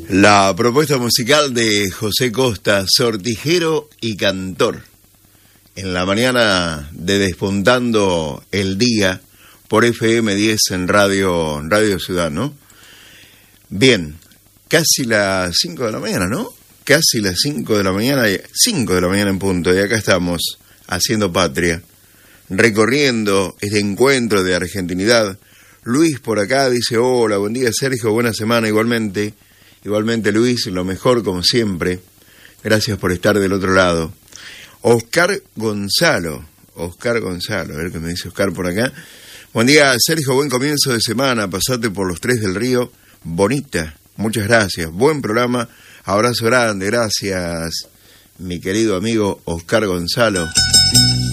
La propuesta musical de José Costa, sortijero y cantor, en la mañana de Despuntando el Día por FM 10 en Radio Ciudad, ¿no? Bien, casi las 5 de la mañana, ¿no? Casi las 5 de la mañana, 5 de la mañana en punto, y acá estamos haciendo patria, recorriendo este encuentro de argentinidad. Luis por acá dice, hola, buen día Sergio, buena semana igualmente. Igualmente Luis, lo mejor como siempre. Gracias por estar del otro lado. Oscar Gonzalo, a ver qué me dice Oscar por acá. Buen día Sergio, buen comienzo de semana, pasate por los Tres del Río, bonita, muchas gracias, buen programa, abrazo grande, gracias mi querido amigo Oscar Gonzalo.